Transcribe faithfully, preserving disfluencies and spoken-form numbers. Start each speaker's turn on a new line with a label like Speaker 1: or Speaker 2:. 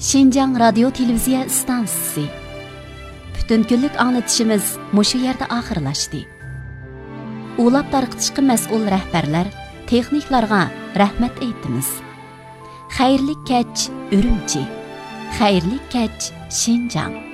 Speaker 1: Şinjan Radio Televiziya stansiyasi. Bütün günlük anlatışımız muşu yerde ahırlaştı. Ulap tarqıtışqı məsul rəhbərlər, texniklarga rəhmət eytimiz. Xeyirlik keç Ürümçi, xeyirlik keç Şinjan.